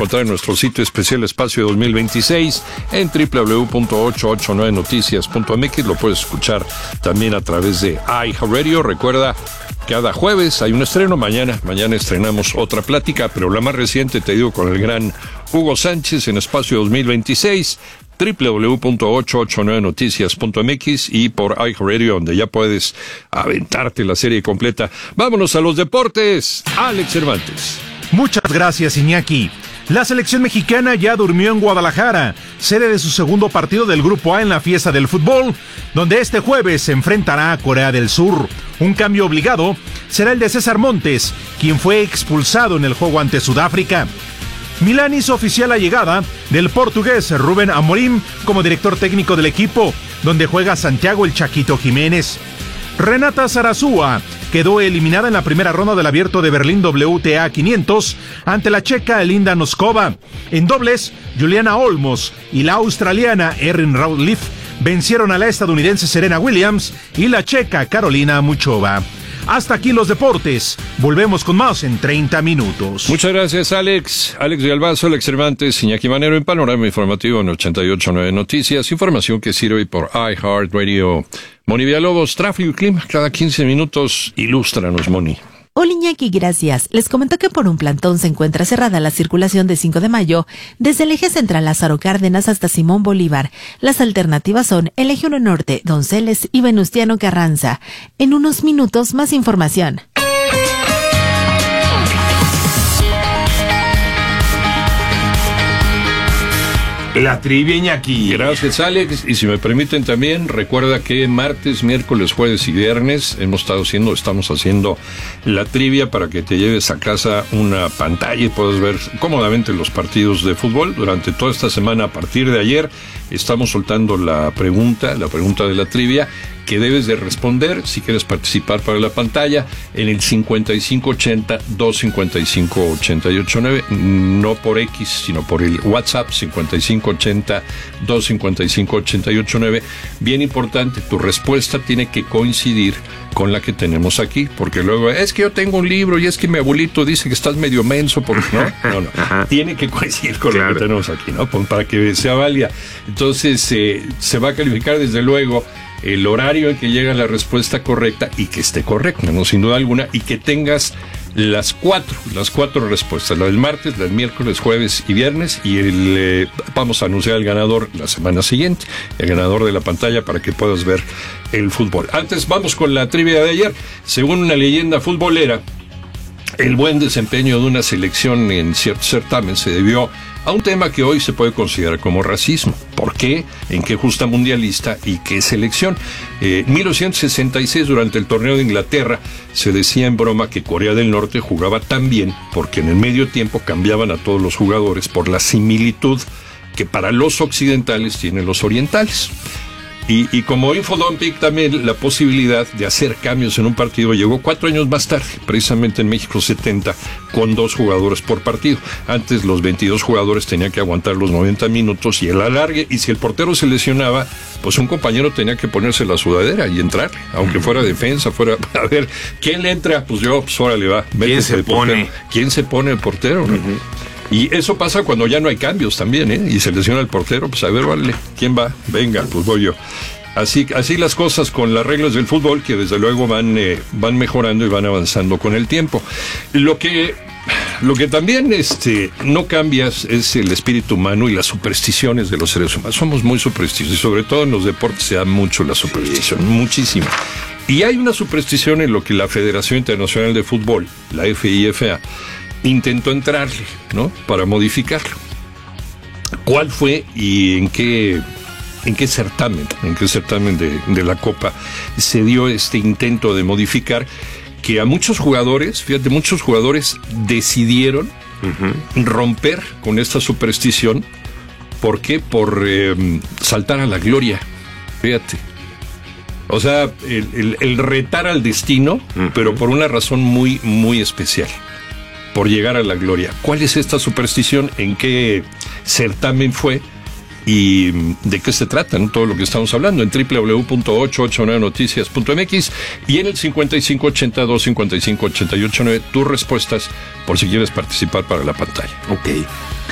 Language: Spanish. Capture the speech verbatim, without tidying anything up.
encontrar en nuestro sitio especial Espacio dos mil veintiséis en doble u doble u doble u punto ochocientos ochenta y nueve noticias punto m x. Lo puedes escuchar también a través de iHeartRadio. Recuerda, cada jueves hay un estreno. Mañana, mañana estrenamos otra plática, pero la más reciente, te digo, con el gran Hugo Sánchez en Espacio dos mil veintiséis. doble u doble u doble u punto ochocientos ochenta y nueve noticias punto m x y por iHeartRadio, donde ya puedes aventarte la serie completa. Vámonos a los deportes. Alex Cervantes. Muchas gracias, Iñaki. La selección mexicana ya durmió en Guadalajara, sede de su segundo partido del Grupo A en la fiesta del fútbol, donde este jueves se enfrentará a Corea del Sur. Un cambio obligado será el de César Montes, quien fue expulsado en el juego ante Sudáfrica. Milán hizo oficial la llegada del portugués Rubén Amorim como director técnico del equipo, donde juega Santiago el Chaquito Jiménez. Renata Zarazúa quedó eliminada en la primera ronda del Abierto de Berlín W T A quinientos ante la checa Linda Noskova. En dobles, Juliana Olmos y la australiana Erin Rawliffe vencieron a la estadounidense Serena Williams y la checa Carolina Muchova. Hasta aquí los deportes. Volvemos con más en treinta minutos. Muchas gracias, Alex. Alex Villalbazo, Alex Cervantes, Iñaki Manero en Panorama Informativo en ochenta y ocho punto nueve Noticias. Información que sirve por iHeartRadio. Moni Villalobos, tráfico y clima cada quince minutos. Ilústranos, Moni. Hola, Iñaki, gracias. Les comento que por un plantón se encuentra cerrada la circulación de cinco de mayo desde el eje central Lázaro Cárdenas hasta Simón Bolívar. Las alternativas son el eje uno Norte, Donceles y Venustiano Carranza. En unos minutos, más información. La trivia, Iñaki. Gracias, Alex. Y si me permiten también, recuerda que martes, miércoles, jueves y viernes hemos estado haciendo, estamos haciendo la trivia para que te lleves a casa una pantalla y puedas ver cómodamente los partidos de fútbol. Durante toda esta semana, a partir de ayer, estamos soltando la pregunta, la pregunta de la trivia, que debes de responder si quieres participar para la pantalla en el cincuenta y cinco ochenta, doscientos cincuenta y cinco, ochenta y ocho nueve, no por X, sino por el WhatsApp cincuenta y cinco ochenta, doscientos cincuenta y cinco, ochenta y ocho nueve. Bien importante, tu respuesta tiene que coincidir con la que tenemos aquí, porque luego, es que yo tengo un libro y es que mi abuelito dice que estás medio menso, porque no, no, no, tiene que coincidir con claro. Lo que tenemos aquí, ¿no? Para que sea válida. Entonces, eh, se va a calificar desde luego el horario en que llega la respuesta correcta y que esté correcta, no sin duda alguna, y que tengas las cuatro, las cuatro respuestas, la del martes, la del miércoles, jueves y viernes, y el, eh, vamos a anunciar al ganador la semana siguiente, el ganador de la pantalla para que puedas ver el fútbol. Antes vamos con la trivia de ayer. Según una leyenda futbolera, el buen desempeño de una selección en cierto certamen se debió a un tema que hoy se puede considerar como racismo. ¿Por qué? ¿En qué justa mundialista y qué selección? Eh, en mil novecientos sesenta y seis, durante el torneo de Inglaterra, se decía en broma que Corea del Norte jugaba tan bien porque en el medio tiempo cambiaban a todos los jugadores por la similitud que para los occidentales tienen los orientales. Y, y como Infodompic también, la posibilidad de hacer cambios en un partido llegó cuatro años más tarde, precisamente en México setenta, con dos jugadores por partido. Antes los veintidós jugadores tenían que aguantar los noventa minutos y el alargue, y si el portero se lesionaba, pues un compañero tenía que ponerse la sudadera y entrarle, aunque fuera defensa, fuera, a ver, ¿quién le entra? Pues yo, pues órale va. ¿Quién se pone? ¿Quién se pone el portero? ¿No? Uh-huh. Y eso pasa cuando ya no hay cambios también, ¿eh? Y se lesiona el portero, pues a ver, vale, ¿quién va? Venga, pues voy yo. Así, así las cosas con las reglas del fútbol, que desde luego van, eh, van mejorando y van avanzando con el tiempo. Lo que, lo que también este, no cambias es el espíritu humano y las supersticiones de los seres humanos. Somos muy supersticiosos y sobre todo en los deportes se da mucho la superstición, sí. Muchísimo. Y hay una superstición en lo que la Federación Internacional de Fútbol, la F I F A, intentó entrarle, ¿no? Para modificarlo. ¿Cuál fue y en qué, en qué certamen, en qué certamen de, de la Copa se dio este intento de modificar que a muchos jugadores, fíjate, muchos jugadores decidieron uh-huh. romper con esta superstición? ¿Por qué? Por eh, saltar a la gloria, fíjate. O sea, el, el, el retar al destino, uh-huh. pero por una razón muy, muy especial. Por llegar a la gloria. ¿Cuál es esta superstición? ¿En qué certamen fue? ¿Y de qué se trata? ¿No? Todo lo que estamos hablando en doble u doble u doble u punto ochocientos ochenta y nueve noticias punto m x y en el cincuenta y cinco ochenta, doscientos cincuenta y cinco, ochenta y ocho nueve tus respuestas por si quieres participar para la pantalla. Ok.